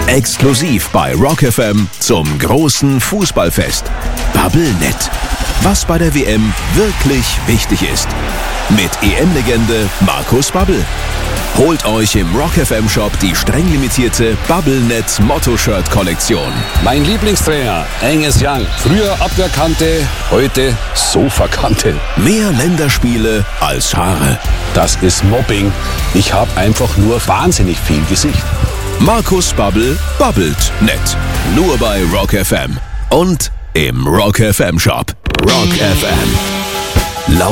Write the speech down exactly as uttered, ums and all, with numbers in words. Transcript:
Exklusiv bei Rock F M zum großen Fußballfest. Bubblenet. Was bei der W M wirklich wichtig ist. Mit E M-Legende Markus Babbel. Holt euch im Rock F M Shop die streng limitierte Bubblenet Motto-Shirt-Kollektion. Mein Lieblingstrainer, Angus Young. Früher Abwehrkante, heute Sofakante. Mehr Länderspiele als Haare. Das ist Mobbing. Ich habe einfach nur wahnsinnig viel Gesicht. Markus Babbel babbelt nett. Nur bei Rock F M. Und im Rock F M Shop. Rock F M.